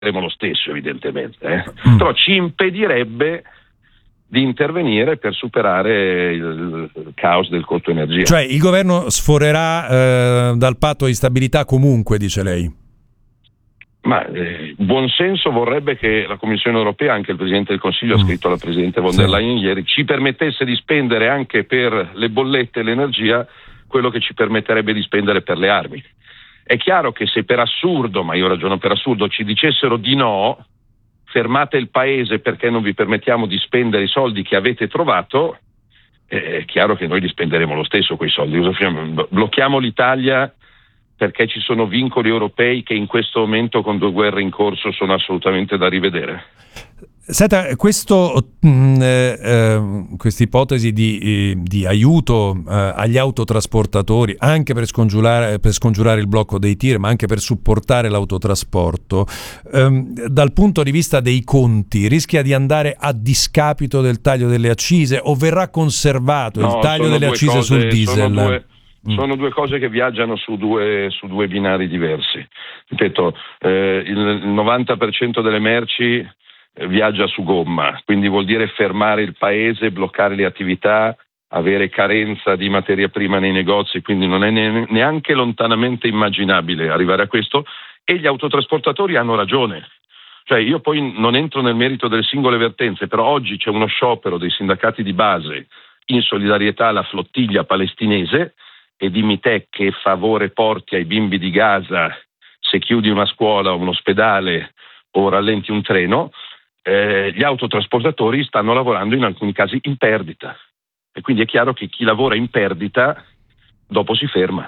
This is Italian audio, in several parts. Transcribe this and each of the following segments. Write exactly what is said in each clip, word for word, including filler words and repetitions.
lo stesso evidentemente, eh? mm. però ci impedirebbe di intervenire per superare il, il caos del costo energia. Cioè il governo sforerà eh, dal patto di stabilità comunque, dice lei? Ma eh, buon senso vorrebbe che la Commissione europea, anche il Presidente del Consiglio mm. ha scritto alla Presidente von der Leyen sì. ieri, ci permettesse di spendere anche per le bollette e l'energia quello che ci permetterebbe di spendere per le armi. È chiaro che se per assurdo, ma io ragiono per assurdo, ci dicessero di no, fermate il paese perché non vi permettiamo di spendere i soldi che avete trovato, è chiaro che noi li spenderemo lo stesso quei soldi. Blocchiamo l'Italia perché ci sono vincoli europei che in questo momento, con due guerre in corso, sono assolutamente da rivedere. Senta, questo mh, eh, questa ipotesi di, eh, di aiuto eh, agli autotrasportatori, anche per scongiurare, per scongiurare il blocco dei tir, ma anche per supportare l'autotrasporto, ehm, dal punto di vista dei conti, rischia di andare a discapito del taglio delle accise o verrà conservato no, il taglio delle accise cose, sul diesel? Sono due, mm. sono due cose che viaggiano su due, su due binari diversi. Ripeto, eh, il, il novanta per cento delle merci viaggia su gomma, quindi vuol dire fermare il paese, bloccare le attività, avere carenza di materia prima nei negozi, quindi non è neanche lontanamente immaginabile arrivare a questo, e gli autotrasportatori hanno ragione. Cioè io poi non entro nel merito delle singole vertenze, però oggi c'è uno sciopero dei sindacati di base in solidarietà alla flottiglia palestinese, e dimmi te che favore porti ai bimbi di Gaza se chiudi una scuola o un ospedale o rallenti un treno. Eh, gli autotrasportatori stanno lavorando in alcuni casi in perdita, e quindi è chiaro che chi lavora in perdita dopo si ferma.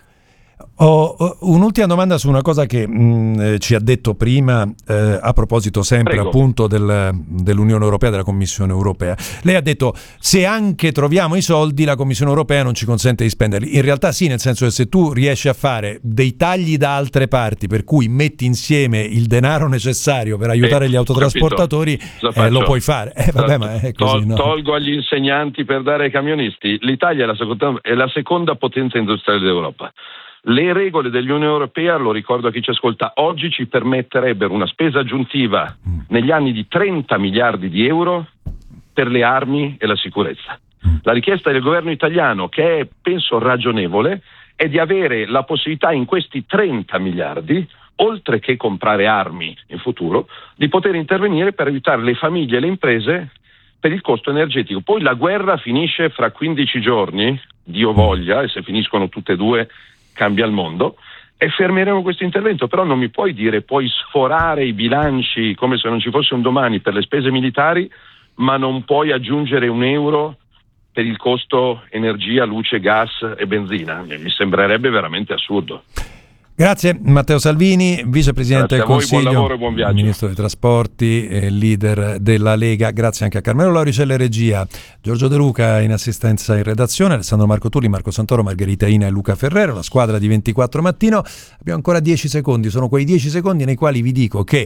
Ho un'ultima domanda su una cosa che mh, ci ha detto prima eh, a proposito sempre Prego. appunto del, dell'Unione Europea, della Commissione Europea. Lei ha detto se anche troviamo i soldi la Commissione Europea non ci consente di spenderli. In realtà sì, nel senso che se tu riesci a fare dei tagli da altre parti per cui metti insieme il denaro necessario per aiutare eh, gli autotrasportatori eh, lo puoi fare. Eh, vabbè, ma è così, Tol- no? Tolgo agli insegnanti per dare ai camionisti. L'Italia è la seconda, è la seconda potenza industriale d'Europa. Le regole dell'Unione Europea, lo ricordo a chi ci ascolta, oggi ci permetterebbero una spesa aggiuntiva negli anni di trenta miliardi di euro per le armi e la sicurezza. La richiesta del governo italiano, che è penso ragionevole, è di avere la possibilità in questi trenta miliardi, oltre che comprare armi in futuro, di poter intervenire per aiutare le famiglie e le imprese per il costo energetico. Poi la guerra finisce fra quindici giorni, Dio voglia, e se finiscono tutte e due cambia il mondo, e fermeremo questo intervento. Però non mi puoi dire puoi sforare i bilanci come se non ci fosse un domani per le spese militari, ma non puoi aggiungere un euro per il costo energia, luce, gas e benzina. Mi sembrerebbe veramente assurdo. Grazie Matteo Salvini, vicepresidente del Consiglio, buon lavoro e buon viaggio. Ministro dei Trasporti, eh, leader della Lega. Grazie anche a Carmelo Lauricella regia, Giorgio De Luca in assistenza in redazione, Alessandro Marco Tulli, Marco Santoro, Margherita Ina e Luca Ferrero, la squadra di ventiquattro Mattino. Abbiamo ancora dieci secondi, sono quei dieci secondi nei quali vi dico che,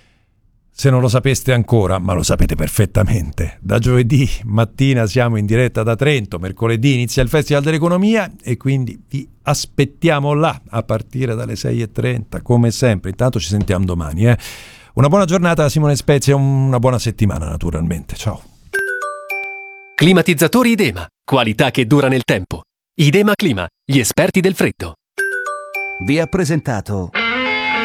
se non lo sapeste ancora, ma lo sapete perfettamente, da giovedì mattina siamo in diretta da Trento, mercoledì inizia il Festival dell'Economia e quindi vi aspettiamo là a partire dalle sei e trenta, come sempre. Intanto ci sentiamo domani. Eh. Una buona giornata da Simone Spezia e una buona settimana naturalmente. Ciao. Climatizzatori Idema, qualità che dura nel tempo. Idema Clima, gli esperti del freddo. Vi ha presentato